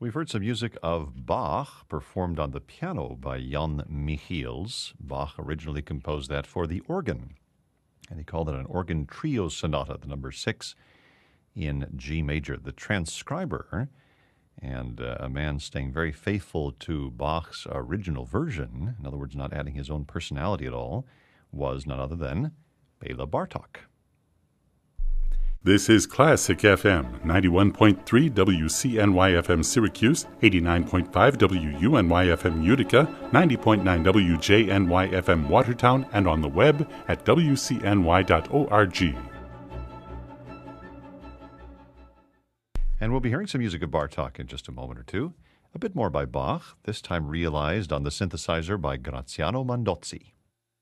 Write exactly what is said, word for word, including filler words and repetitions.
We've heard some music of Bach performed on the piano by Jan Michiels. Bach originally composed that for the organ, and he called it an organ trio sonata, the number six in G major. The transcriber, and uh, a man staying very faithful to Bach's original version, in other words, not adding his own personality at all, was none other than Bela Bartok. This is Classic F M, ninety-one point three W C N Y F M Syracuse, eighty-nine point five W U N Y F M Utica, ninety point nine W J N Y F M Watertown, and on the web at w c n y dot org. And we'll be hearing some music of Bartok in just a moment or two. A bit more by Bach, this time realized on the synthesizer by Graziano Mandozzi.